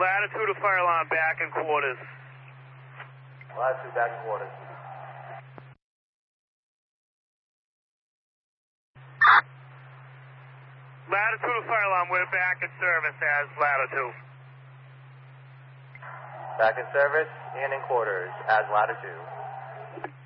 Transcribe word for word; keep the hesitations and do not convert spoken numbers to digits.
Latitude to fire alarm back in quarters. Latitude back in quarters. Latitude to fire alarm, we're back in service as Latitude. Back in service and in quarters as Latitude.